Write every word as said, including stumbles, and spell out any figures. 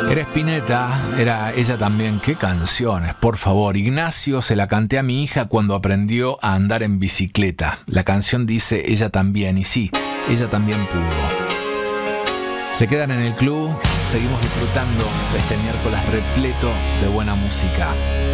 Era Spinetta, era ella también. Qué canciones, por favor. Ignacio, se la canté a mi hija cuando aprendió a andar en bicicleta. La canción dice ella también, y sí, ella también pudo. Se quedan en el club, seguimos disfrutando de este miércoles repleto de buena música.